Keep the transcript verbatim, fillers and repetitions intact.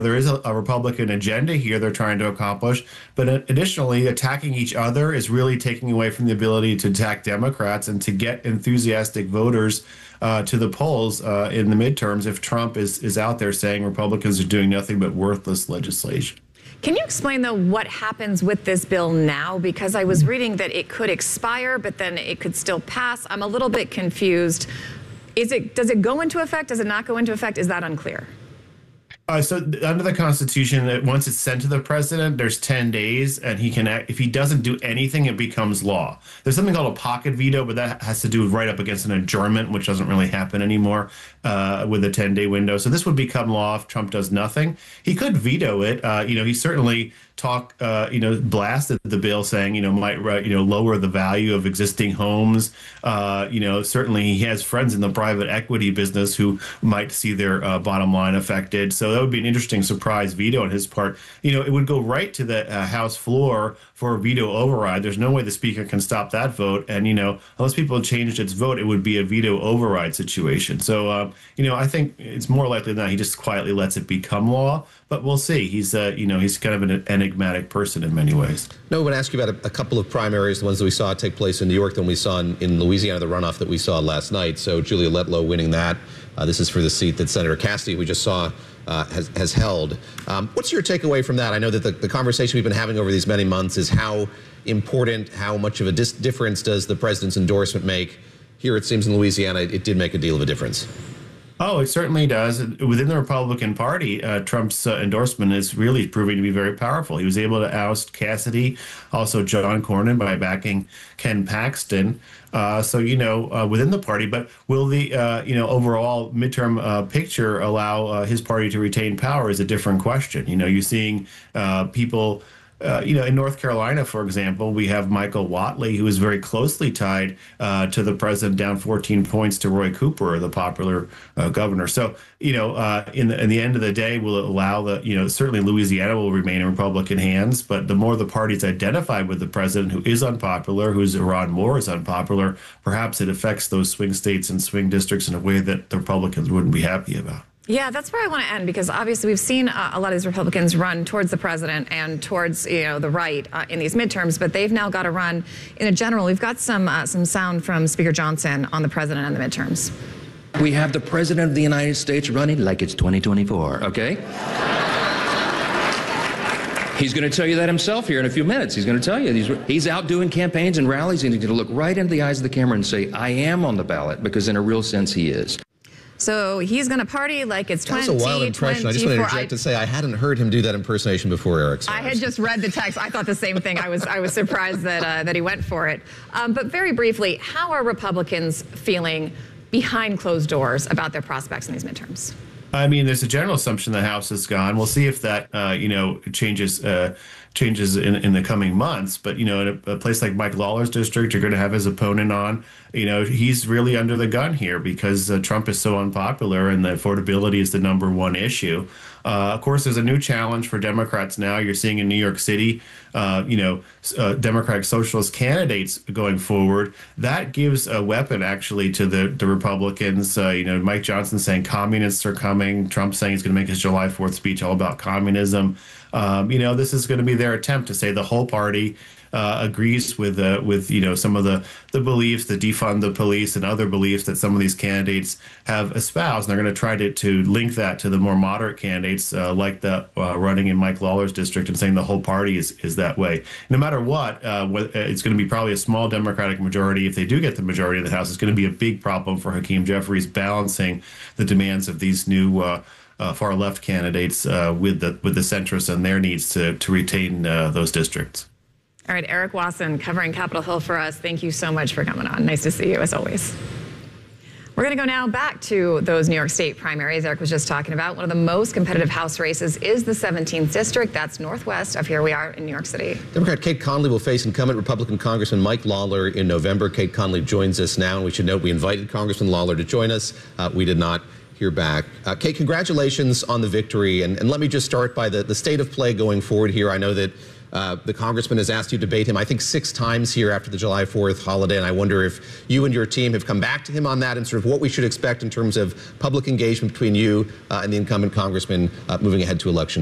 there is a, a Republican agenda here they're trying to accomplish, but additionally, attacking each other is really taking away from the ability to attack Democrats and to get enthusiastic voters uh, to the polls uh, in the midterms if Trump is, is out there saying Republicans are doing nothing but worthless legislation. Can you explain, though, what happens with this bill now? Because I was reading that it could expire, but then it could still pass. I'm a little bit confused. Is it, does it go into effect? Does it not go into effect? Is that unclear? Uh, so under the Constitution, once it's sent to the president, there's ten days, and he can act. If he doesn't do anything, it becomes law. There's something called a pocket veto, but that has to do with right up against an adjournment, which doesn't really happen anymore uh, with a ten-day window. So this would become law if Trump does nothing. He could veto it. Uh, you know, he certainly talk, uh, you know, blasted the bill saying, you know, might, you know, lower the value of existing homes. Uh, you know, certainly he has friends in the private equity business who might see their uh, bottom line affected. So that would be an interesting surprise veto on his part. You know, it would go right to the uh, House floor for a veto override. There's no way the speaker can stop that vote. And, you know, unless people changed its vote, it would be a veto override situation. So, uh, you know, I think it's more likely than not he just quietly lets it become law. But we'll see. He's, uh, you know, he's kind of an enigmatic person in many ways. No, I want to ask you about a, a couple of primaries, the ones that we saw take place in New York, than we saw in, in Louisiana, the runoff that we saw last night. So Julia Letlow winning that. Uh, this is for the seat that Senator Cassidy, we just saw, uh, has, has held. Um, what's your takeaway from that? I know that the, the conversation we've been having over these many months is how important, how much of a dis difference does the president's endorsement make? Here, it seems in Louisiana, it did make a deal of a difference. Oh, it certainly does. Within the Republican Party, uh, Trump's uh, endorsement is really proving to be very powerful. He was able to oust Cassidy, also John Cornyn, by backing Ken Paxton. Uh, so, you know, uh, within the party, but will the, uh, you know, overall midterm uh, picture allow uh, his party to retain power is a different question. You know, you're seeing uh, people... Uh, you know, in North Carolina, for example, we have Michael Whatley, who is very closely tied uh, to the president, down fourteen points to Roy Cooper, the popular uh, governor. So, you know, uh, in, the, in the end of the day, will it allow the, you know, certainly Louisiana will remain in Republican hands, but the more the party's identified with the president, who is unpopular, who's Ron Moore is unpopular, perhaps it affects those swing states and swing districts in a way that the Republicans wouldn't be happy about. Yeah, that's where I want to end, because obviously we've seen uh, a lot of these Republicans run towards the president and towards, you know, the right uh, in these midterms, but they've now got to run in a general. We've got some uh, some sound from Speaker Johnson on the president and the midterms. We have the president of the United States running like it's twenty twenty-four, okay? He's going to tell you that himself here in a few minutes. He's going to tell you. He's, he's out doing campaigns and rallies, and he's going to look right into the eyes of the camera and say, I am on the ballot, because in a real sense he is. So he's going to party like it's twenty twenty-four. That's a wild impression. I just want to interject to say I hadn't heard him do that impersonation before, Eric. I had just read the text. I thought the same thing. I was I was surprised that uh, that he went for it. Um, but very briefly, how are Republicans feeling behind closed doors about their prospects in these midterms? I mean, there's a general assumption the House is gone. We'll see if that, uh, you know, changes uh, changes in, in the coming months. But, you know, in a, a place like Mike Lawler's district, you're going to have his opponent on. You know, he's really under the gun here because uh, Trump is so unpopular and the affordability is the number one issue. Uh, of course, there's a new challenge for Democrats now. You're seeing in New York City, uh, you know, uh, Democratic Socialist candidates going forward. That gives a weapon, actually, to the, the Republicans. Uh, you know, Mike Johnson saying communists are coming. Trump saying he's going to make his July fourth speech all about communism. Um, you know, this is going to be their attempt to say the whole party Uh, agrees with uh, with you know some of the the beliefs, the defund the police and other beliefs that some of these candidates have espoused. And they're going to try to to link that to the more moderate candidates uh, like the uh, running in Mike Lawler's district and saying the whole party is is that way. No matter what, uh, it's going to be probably a small Democratic majority. If they do get the majority of the House, it's going to be a big problem for Hakeem Jeffries balancing the demands of these new uh, uh, far left candidates uh, with the with the centrists and their needs to to retain uh, those districts. All right, Eric Wasson covering Capitol Hill for us. Thank you so much for coming on. Nice to see you, as always. We're going to go now back to those New York State primaries Eric was just talking about. One of the most competitive House races is the seventeenth District. That's northwest of here we are in New York City. Democrat Kate Conley will face incumbent Republican Congressman Mike Lawler in November. Kate Conley joins us now, and we should note we invited Congressman Lawler to join us. Uh, we did not hear back. Uh, Kate, congratulations on the victory. And, and let me just start by the, the state of play going forward here. I know that Uh, the congressman has asked you to debate him, I think, six times here after the July fourth holiday, and I wonder if you and your team have come back to him on that and sort of what we should expect in terms of public engagement between you uh, and the incumbent congressman uh, moving ahead to election.